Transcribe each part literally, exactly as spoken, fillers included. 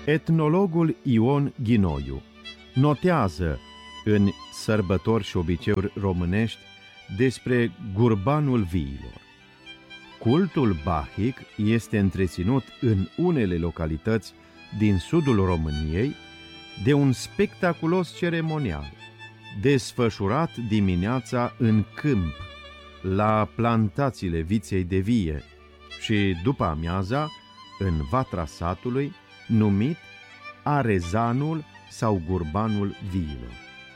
Etnologul Ion Ghinoiu notează în Sărbători și obiceiuri românești despre gurbanul viilor. Cultul bahic este întreținut în unele localități din sudul României de un spectaculos ceremonial, desfășurat dimineața în câmp, la plantațiile viței de vie și după amiaza în vatra satului, numit arezanul sau gurbanul viilor.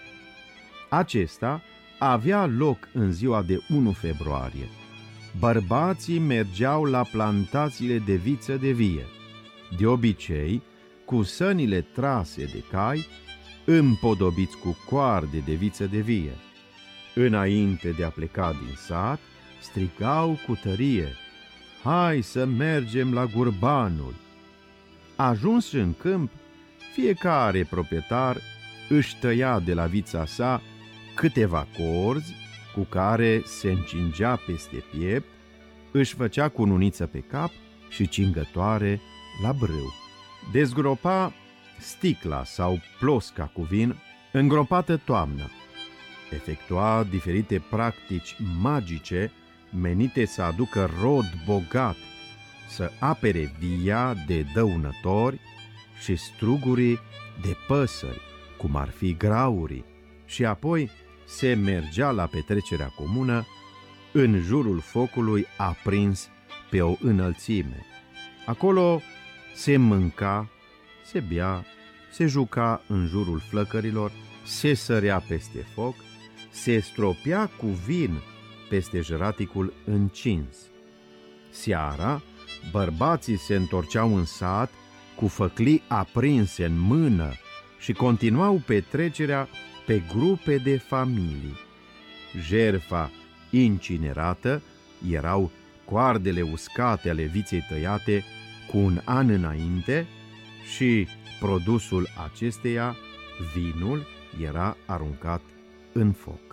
Acesta avea loc în ziua de unu februarie. Bărbații mergeau la plantațiile de viță de vie, de obicei cu sănile trase de cai, împodobiți cu coarde de viță de vie. Înainte de a pleca din sat, strigau cu tărie: „Hai să mergem la gurbanul!” Ajuns în câmp, fiecare proprietar își tăia de la vița sa câteva corzi cu care se încingea peste piept, își făcea cununiță pe cap și cingătoare la brâu. Dezgropa sticla sau plosca cu vin îngropată toamnă. Efectua diferite practici magice menite să aducă rod bogat, să apere via de dăunători și strugurii de păsări, cum ar fi graurii, și apoi se mergea la petrecerea comună în jurul focului aprins pe o înălțime. Acolo se mânca, se bea, se juca în jurul flăcărilor, se sărea peste foc, se stropea cu vin peste jăraticul încins. Seara, bărbații se întorceau în sat cu făclii aprinse în mână și continuau petrecerea pe grupe de familii. Jertfa incinerată erau coardele uscate ale viței tăiate cu un an înainte și produsul acesteia, vinul, era aruncat în foc.